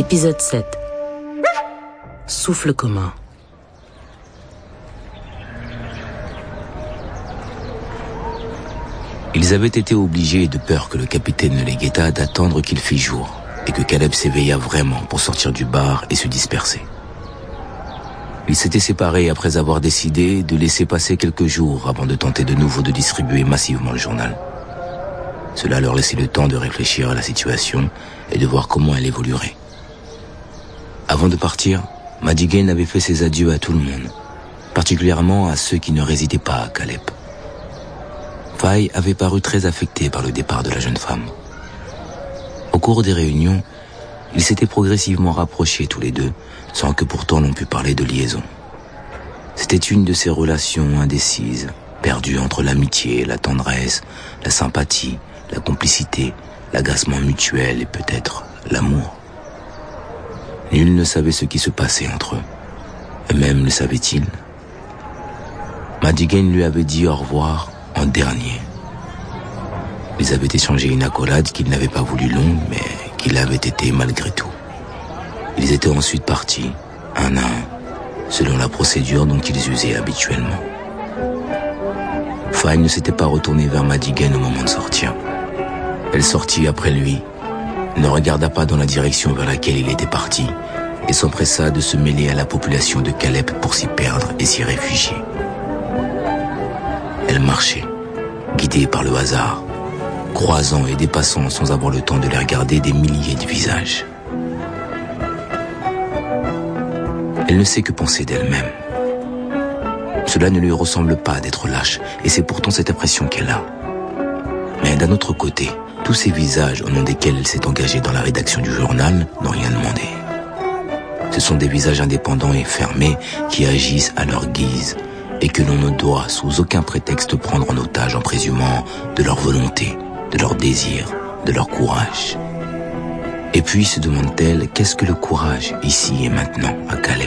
Épisode 7. Souffle commun. Ils avaient été obligés, de peur que le capitaine ne les guettât, d'attendre qu'il fît jour, et que Caleb s'éveillât vraiment pour sortir du bar et se disperser. Ils s'étaient séparés après avoir décidé de laisser passer quelques jours avant de tenter de nouveau de distribuer massivement le journal. Cela leur laissait le temps de réfléchir à la situation et de voir comment elle évoluerait. Avant de partir, Madigan avait fait ses adieux à tout le monde, particulièrement à ceux qui ne résidaient pas à Caleb. Faye avait paru très affecté par le départ de la jeune femme. Au cours des réunions, ils s'étaient progressivement rapprochés tous les deux, sans que pourtant l'on pût parler de liaison. C'était une de ces relations indécises, perdues entre l'amitié, la tendresse, la sympathie, la complicité, l'agacement mutuel et peut-être l'amour. Nul ne savait ce qui se passait entre eux. Eux-mêmes le savaient-ils? Madigan lui avait dit au revoir en dernier. Ils avaient échangé une accolade qu'il n'avait pas voulu longue, mais qui l'avait été malgré tout. Ils étaient ensuite partis, un à un, selon la procédure dont ils usaient habituellement. Faye ne s'était pas retournée vers Madigan au moment de sortir. Elle sortit après lui, ne regarda pas dans la direction vers laquelle il était parti et s'empressa de se mêler à la population de Caleb pour s'y perdre et s'y réfugier. Elle marchait, guidée par le hasard, croisant et dépassant sans avoir le temps de les regarder des milliers de visages. Elle ne sait que penser d'elle-même. Cela ne lui ressemble pas d'être lâche, et c'est pourtant cette impression qu'elle a. Mais d'un autre côté, tous ces visages au nom desquels elle s'est engagée dans la rédaction du journal n'ont rien demandé. Ce sont des visages indépendants et fermés qui agissent à leur guise et que l'on ne doit sous aucun prétexte prendre en otage en présumant de leur volonté, de leur désir, de leur courage. Et puis se demande-t-elle, qu'est-ce que le courage, ici et maintenant, à Caleb?